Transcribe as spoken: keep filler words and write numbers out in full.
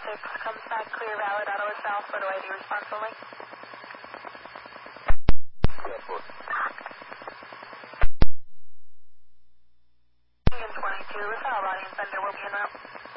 six comes back clear, valid, Ottawa South, photo I D response only. Union twenty-two, South Body and Fender will be en route.